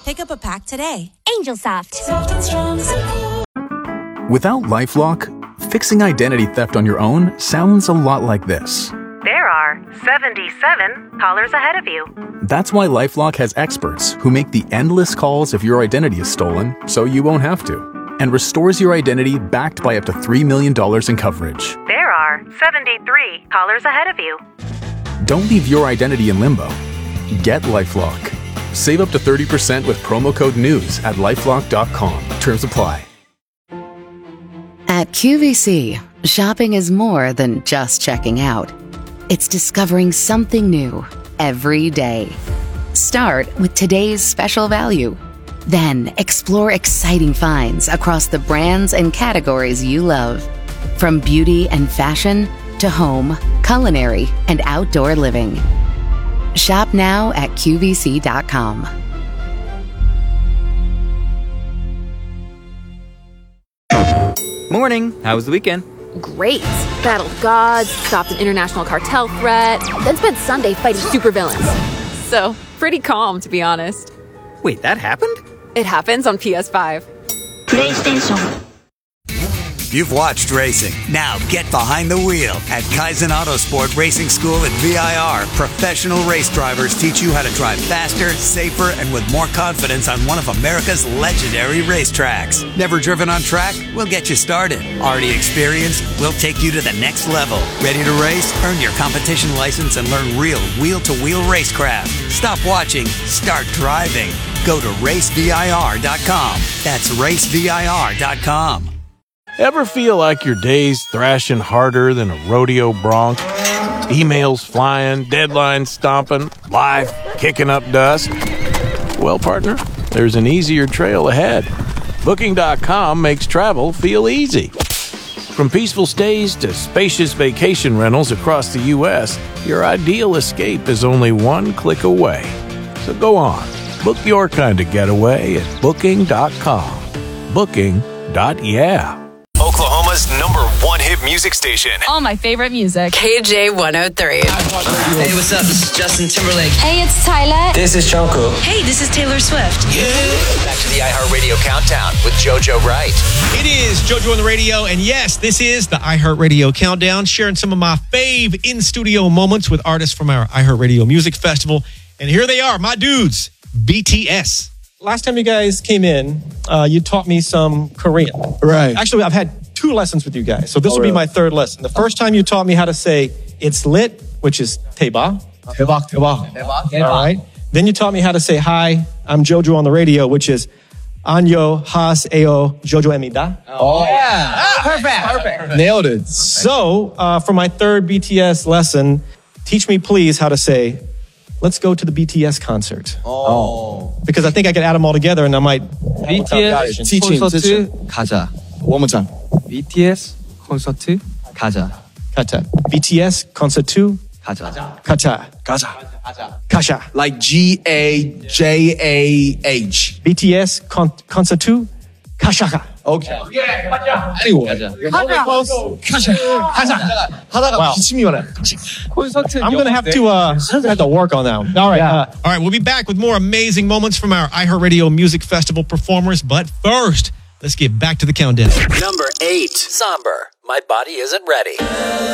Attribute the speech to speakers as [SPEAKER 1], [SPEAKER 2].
[SPEAKER 1] Pick up a pack today.
[SPEAKER 2] Angel Soft.
[SPEAKER 1] Soft and strong.
[SPEAKER 3] Without LifeLock, fixing identity theft on your own sounds a lot like this.
[SPEAKER 4] There are 77 callers ahead of you.
[SPEAKER 3] That's why LifeLock has experts who make the endless calls if your identity is stolen, so you won't have to, and restores your identity backed by up to $3 million in coverage.
[SPEAKER 4] There are 73 callers ahead of you.
[SPEAKER 3] Don't leave your identity in limbo. Get LifeLock. Save up to 30% with promo code NEWS at LifeLock.com. Terms apply.
[SPEAKER 5] At QVC, shopping is more than just checking out. It's discovering something new every day. Start with today's special value. Then explore exciting finds across the brands and categories you love. From beauty and fashion to home, culinary, and outdoor living. Shop now at QVC.com.
[SPEAKER 6] Morning. How was the weekend?
[SPEAKER 7] Great. Battled gods, stopped an international cartel threat, then spent Sunday fighting supervillains. So, pretty calm, to be honest.
[SPEAKER 6] Wait, that happened?
[SPEAKER 7] It happens on PS5.
[SPEAKER 8] PlayStation.
[SPEAKER 9] You've watched racing. Now get behind the wheel at Kaizen Autosport Racing School at VIR. Professional race drivers teach you how to drive faster, safer, and with more confidence on one of America's legendary racetracks. Never driven on track? We'll get you started. Already experienced? We'll take you to the next level. Ready to race? Earn your competition license and learn real wheel-to-wheel racecraft. Stop watching. Start driving. Go to racevir.com. That's racevir.com.
[SPEAKER 10] Ever feel like your day's thrashing harder than a rodeo bronc? Emails flying, deadlines stomping, life kicking up dust? Well, partner, there's an easier trail ahead. Booking.com makes travel feel easy. From peaceful stays to spacious vacation rentals across the U.S., your ideal escape is only one click away. So go on, book your kind of getaway at Booking.com. Booking.yeah.
[SPEAKER 11] Oklahoma's #1 hit music station.
[SPEAKER 12] All my favorite music.
[SPEAKER 13] KJ 103.
[SPEAKER 14] Hey, what's up? This is Justin Timberlake.
[SPEAKER 12] Hey, it's Tyler.
[SPEAKER 14] This is Jungkook.
[SPEAKER 13] Hey, this is Taylor Swift.
[SPEAKER 11] Yeah. Back to the iHeartRadio Countdown with JoJo Wright.
[SPEAKER 15] It is JoJo on the radio, and yes, this is the iHeartRadio Countdown, sharing some of my fave in-studio moments with artists from our iHeartRadio Music Festival. And here they are, my dudes, BTS. Last time you guys came in, you taught me some Korean.
[SPEAKER 16] Right.
[SPEAKER 15] Actually, I've had 2 lessons with you guys, so this will be my 3rd lesson. The first time you taught me how to say it's lit, which is 대박.
[SPEAKER 16] 대박, 대박.
[SPEAKER 15] All right. Then you taught me how to say hi, I'm JoJo on the radio, which is 안녕 하세요 JoJo입니다.
[SPEAKER 16] Oh, yeah. Perfect. Nailed it.
[SPEAKER 15] So, for my 3rd BTS lesson, teach me please how to say, let's go to the BTS concert.
[SPEAKER 16] Oh.
[SPEAKER 15] Because I think I could add them all together and I might...
[SPEAKER 16] BTS 콘서트
[SPEAKER 14] 가자.
[SPEAKER 16] One more time.
[SPEAKER 14] BTS 콘서트 가자.
[SPEAKER 15] 가자. BTS concert 2.
[SPEAKER 14] 가자.
[SPEAKER 15] 가자.
[SPEAKER 16] 가자.
[SPEAKER 15] 가자.
[SPEAKER 16] Like G-A-J-A-H.
[SPEAKER 15] BTS concert 2. 가샤가.
[SPEAKER 16] Okay. Anyway.
[SPEAKER 15] You're nowhere close.
[SPEAKER 16] 가자. 하다가 기침이 와요.
[SPEAKER 14] 콘서트.
[SPEAKER 15] I'm going to have to work on that one. All right. All right. We'll be back with more amazing moments from our iHeartRadio Music Festival performers. But first, let's get back to the countdown.
[SPEAKER 11] Number 8. Somber. My body isn't ready.